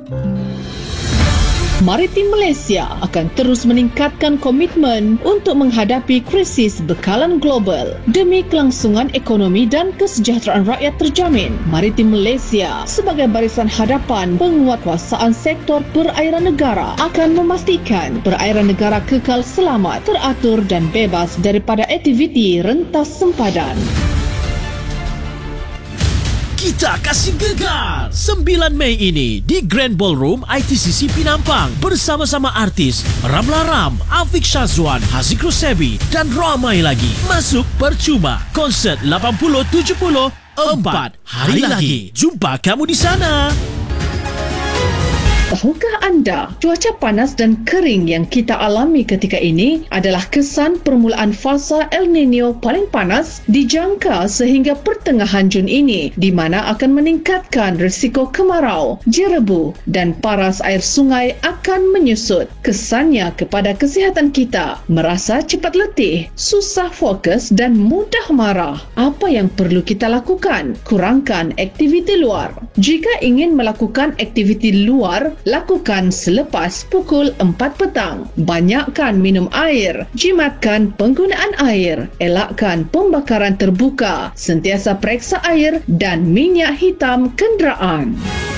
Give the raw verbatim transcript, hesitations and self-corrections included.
Maritim Malaysia akan terus meningkatkan komitmen untuk menghadapi krisis bekalan global demi kelangsungan ekonomi dan kesejahteraan rakyat terjamin. Maritim Malaysia sebagai barisan hadapan penguatkuasaan sektor perairan negara akan memastikan perairan negara kekal selamat, teratur dan bebas daripada aktiviti rentas sempadan. Kita kasih gegar sembilan Mei ini di Grand Ballroom I T C C Pinampang bersama-sama artis Ramla Ram, Afiq Shazwan, Haziq Rosebi dan ramai lagi. Masuk percuma. Konsert lapan puluh tujuh puluh empat hari lagi. Jumpa kamu di sana. Tahukah anda, cuaca panas dan kering yang kita alami ketika ini adalah kesan permulaan fasa El Nino paling panas dijangka sehingga pertengahan Jun ini, di mana akan meningkatkan risiko kemarau, jerebu dan paras air sungai akan menyusut. Kesannya kepada kesihatan kita, merasa cepat letih, susah fokus dan mudah marah. Apa yang perlu kita lakukan? Kurangkan aktiviti luar. Jika ingin melakukan aktiviti luar, lakukan selepas pukul empat petang. Banyakkan minum air, jimatkan penggunaan air, elakkan pembakaran terbuka, sentiasa periksa air dan minyak hitam kenderaan.